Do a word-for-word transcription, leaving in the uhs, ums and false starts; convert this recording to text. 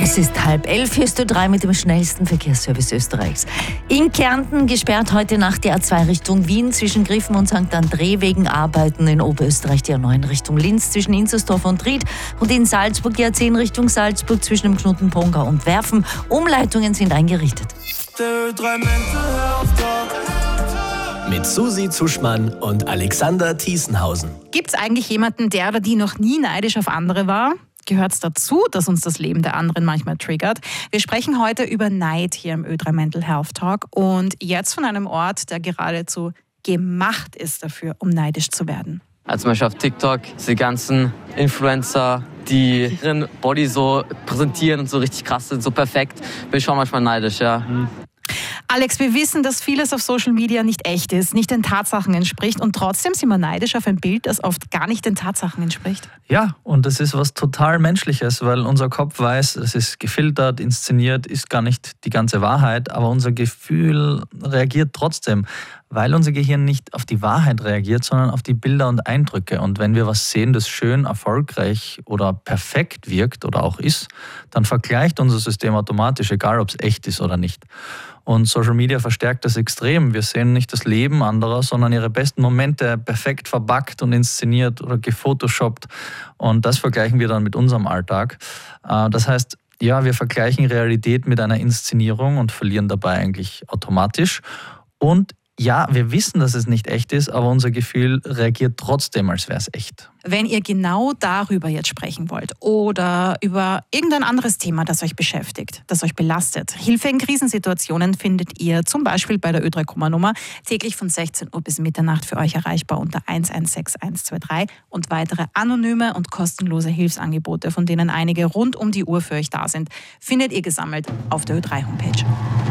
Es ist halb elf, hier ist Ö drei mit dem schnellsten Verkehrsservice Österreichs. In Kärnten gesperrt heute Nacht die A zwei Richtung Wien zwischen Griffen und Sankt André wegen Arbeiten. In Oberösterreich die A neun Richtung Linz zwischen Inzersdorf und Ried und in Salzburg die A zehn Richtung Salzburg zwischen dem Knoten Pongau und Werfen. Umleitungen sind eingerichtet. Mit Susi Zuschmann und Alexander Thiesenhausen. Gibt es eigentlich jemanden, der oder die noch nie neidisch auf andere war? Gehört es dazu, dass uns das Leben der anderen manchmal triggert? Wir sprechen heute über Neid hier im Ö drei Mental Health Talk und jetzt von einem Ort, der geradezu gemacht ist dafür, um neidisch zu werden. Also zum Beispiel auf TikTok, die ganzen Influencer, die ihren Body so präsentieren und so richtig krass sind, so perfekt, bin ich schon manchmal neidisch, ja. Mhm. Alex, wir wissen, dass vieles auf Social Media nicht echt ist, nicht den Tatsachen entspricht und trotzdem sind wir neidisch auf ein Bild, das oft gar nicht den Tatsachen entspricht. Ja, und das ist was total Menschliches, weil unser Kopf weiß, es ist gefiltert, inszeniert, ist gar nicht die ganze Wahrheit, aber unser Gefühl reagiert trotzdem, weil unser Gehirn nicht auf die Wahrheit reagiert, sondern auf die Bilder und Eindrücke. Und wenn wir was sehen, das schön, erfolgreich oder perfekt wirkt oder auch ist, dann vergleicht unser System automatisch, egal ob es echt ist oder nicht. Und Social Media verstärkt das extrem. Wir sehen nicht das Leben anderer, sondern ihre besten Momente perfekt verpackt und inszeniert oder gefotoshoppt. Und das vergleichen wir dann mit unserem Alltag. Das heißt, ja, wir vergleichen Realität mit einer Inszenierung und verlieren dabei eigentlich automatisch. Und ja, wir wissen, dass es nicht echt ist, aber unser Gefühl reagiert trotzdem, als wäre es echt. Wenn ihr genau darüber jetzt sprechen wollt oder über irgendein anderes Thema, das euch beschäftigt, das euch belastet, Hilfe in Krisensituationen findet ihr zum Beispiel bei der Ö drei Nummer täglich von sechzehn Uhr bis Mitternacht für euch erreichbar unter eins eins sechs eins zwei drei und weitere anonyme und kostenlose Hilfsangebote, von denen einige rund um die Uhr für euch da sind, findet ihr gesammelt auf der Ö drei Homepage.